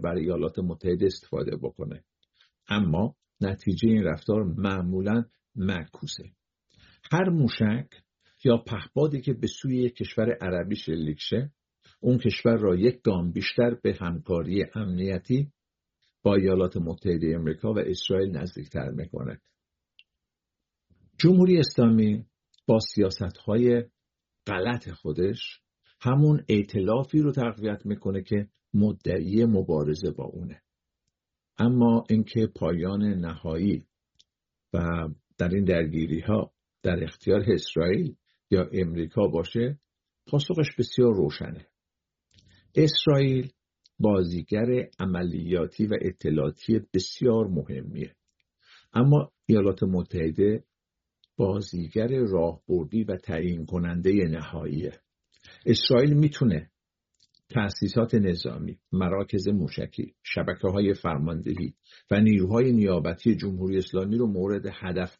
برای ایالات متحده استفاده بکنه. اما نتیجه این رفتار معمولاً معکوسه. هر موشک یا پهپادی که به سوی یک کشور عربی شلیک شه، اون کشور را یک گام بیشتر به همکاری امنیتی با ایالات متحده آمریکا و اسرائیل نزدیکتر میکنه. جمهوری اسلامی با سیاست‌های غلط خودش همون ائتلافی رو تقویت میکنه که مدعی مبارزه با اونه. اما اینکه پایان نهایی و در این درگیری‌ها در اختیار اسرائیل یا امریکا باشه، پاسخش بسیار روشنه. اسرائیل بازیگر عملیاتی و اطلاعاتی بسیار مهمیه، اما ایالات متحده بازیگر راهبردی و تعیین کننده نهاییه. اسرائیل میتونه تأسیسات نظامی، مراکز موشکی، شبکه‌های فرماندهی و نیروهای نیابتی جمهوری اسلامی رو مورد هدف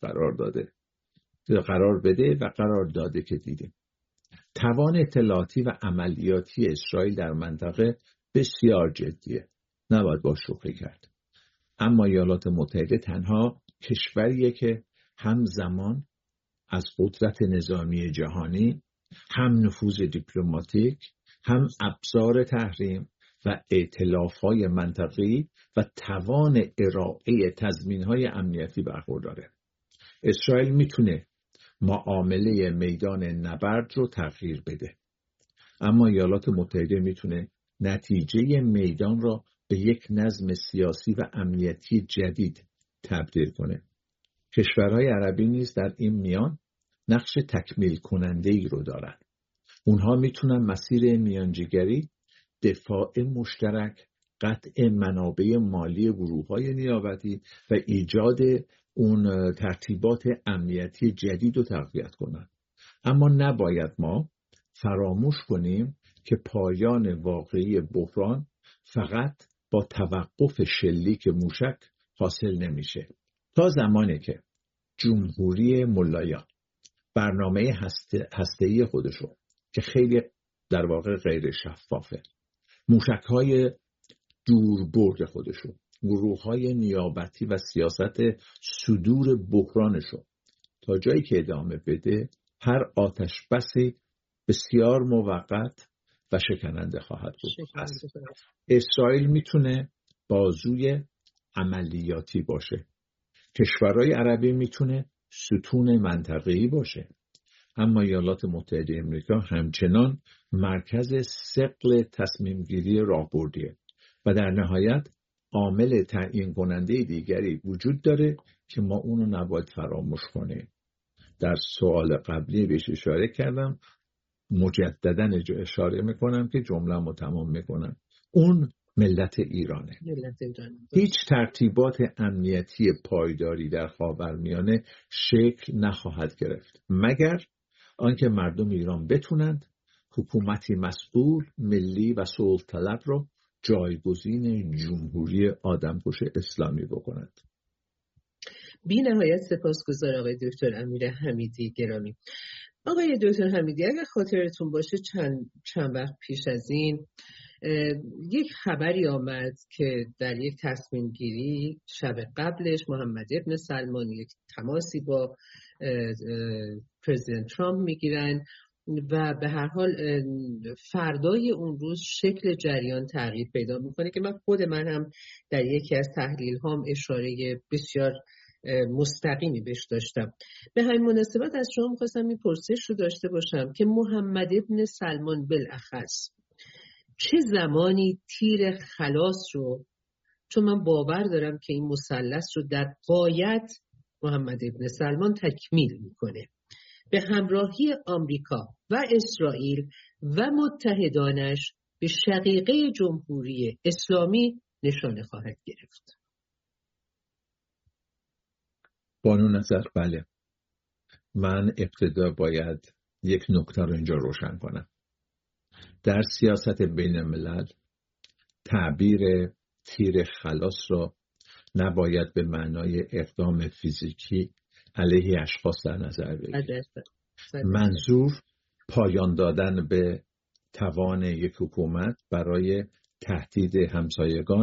قرار بده و قرار داده که دیدیم. توان اطلاعاتی و عملیاتی اسرائیل در منطقه بسیار جدیه، نباید باش شوخی کرد. اما ایالات متحده تنها کشوریه که همزمان از قدرت نظامی جهانی، هم نفوذ دیپلماتیک، هم ابزار تحریم و ائتلاف‌های منطقه‌ای و توان ارائه تضمین‌های امنیتی برخورداره. اسرائیل میتونه معامله میدان نبرد رو تغییر بده، اما ایالات متحده میتونه نتیجه میدان را به یک نظم سیاسی و امنیتی جدید تبدیل کنه. کشورهای عربی نیز در این میان نقش تکمیل کننده ای رو دارن. اونها میتونن مسیر میانجیگری، دفاع مشترک، قطع منابع مالی گروه‌های نیابتی و ایجاد اون ترتیبات امنیتی جدید رو تقویت کنن. اما نباید ما فراموش کنیم که پایان واقعی بحران فقط با توقف شلیک موشک حاصل نمیشه. تا زمانی که جمهوری ملایان برنامه هسته‌ای خودشو که خیلی در واقع غیر شفافه، موشک‌های دوربرد خودشو، گروه‌های نیابتی و سیاست صدور بحرانشو تا جایی که ادامه بده، هر آتش بسی بسیار موقت و شکننده خواهد بود. اسرائیل میتونه بازوی عملیاتی باشه، کشورهای عربی میتونه ستون منطقه‌ای باشه، اما ایالات متحده آمریکا همچنان مرکز ثقل تصمیم گیری راهبردیه و در نهایت عامل تعیین کننده دیگری وجود داره که ما اونو نباید فراموش کنیم. در سوال قبلی بهش اشاره کردم، مجدداً اشاره میکنم که جمله‌مو تمام میکنم. اون ملت ایرانه. هیچ ترتیبات امنیتی پایداری در خاورمیانه شکل نخواهد گرفت مگر آنکه مردم ایران بتونند حکومتی مسئول، ملی و صلح طلب رو جایگزین جمهوری آدمکش اسلامی بکنند. بی نهایت سپاسگزار آقای دکتر امیر حمیدی گرامی. آقای دکتر حمیدی، اگر خاطرتون باشه چند وقت پیش از این یک خبری آمد که در یک تصمیم گیری شب قبلش محمد ابن سلمان یک تماسی با پرزیدنت ترامپ میگیرن و به هر حال فردای اون روز شکل جریان تغییر پیدا میکنه که خود من هم در یکی از تحلیل هام اشاره بسیار مستقیمی بهش داشتم. به همین مناسبت از شما می‌خواستم این پرسش رو داشته باشم که محمد ابن سلمان بالاخص چه زمانی تیر خلاص رو، چون من باور دارم که این مثلث رو در غایت محمد ابن سلمان تکمیل میکنه، به همراهی آمریکا و اسرائیل و متحدانش به شقیقه جمهوری اسلامی نشانه خواهد گرفت. بانو نظر، بله، من ابتدا باید یک نکته رو اینجا روشن کنم. در سیاست بین الملل تعبیر تیر خلاص را نباید به معنای اقدام فیزیکی علیه اشخاص در نظر بگیرید. منظور پایان دادن به توان یک حکومت برای تهدید همسایگان